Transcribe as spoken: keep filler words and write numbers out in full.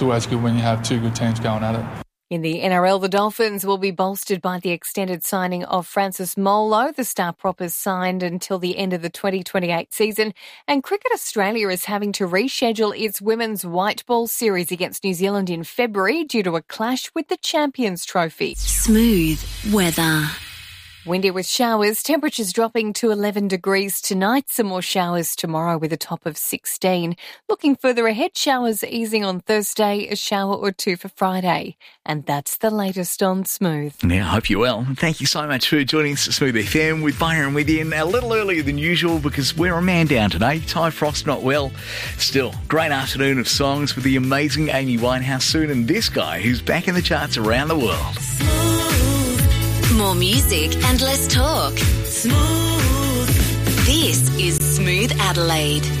always good when you have two good teams going at it. In the N R L, the Dolphins will be bolstered by the extended signing of Francis Molo. The star prop is signed until the end of the twenty twenty-eight season. And Cricket Australia is having to reschedule its women's white ball series against New Zealand in February due to a clash with the Champions Trophy. Smooth weather. Windy with showers, temperatures dropping to eleven degrees tonight. Some more showers tomorrow with a top of sixteen. Looking further ahead, showers easing on Thursday, a shower or two for Friday. And that's the latest on Smooth. Now, I hope you're well. Thank you so much for joining us at Smooth F M with Byron with you a little earlier than usual because we're a man down today. Ty Frost not well. Still, great afternoon of songs with the amazing Amy Winehouse soon and this guy who's back in the charts around the world. More music and less talk. Smooth. This is Smooth Adelaide.